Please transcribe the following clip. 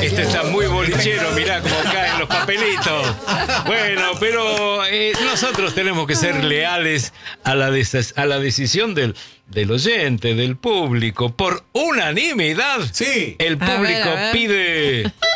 Este está muy bolichero, mirá cómo caen los papelitos. Bueno, pero nosotros tenemos que ser leales a la decisión del oyente, del público. Por unanimidad, Sí. el público A ver. pide